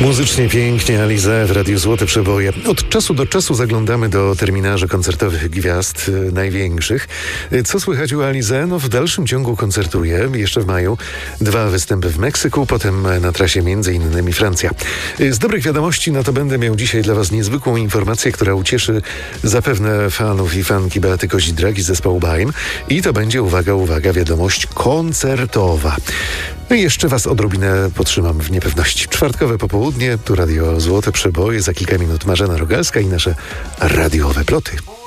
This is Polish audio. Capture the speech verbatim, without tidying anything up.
Muzycznie pięknie, Alizée w Radiu Złote Przeboje. Od czasu do czasu zaglądamy do terminarzy koncertowych gwiazd y, największych. Y, co słychać u Alizée? No w dalszym ciągu koncertuje. Jeszcze w maju dwa występy w Meksyku, potem na trasie między innymi Francja. Y, z dobrych wiadomości, no to będę miał dzisiaj dla Was niezwykłą informację, która ucieszy zapewne fanów i fanki Beaty Kozidrak i zespołu Baim. I to będzie, uwaga, uwaga, wiadomość koncertowa. No i jeszcze Was odrobinę potrzymam w niepewności. Czwartkowe popołudnie, tu Radio Złote Przeboje, za kilka minut Marzena Rogalska i nasze radiowe ploty.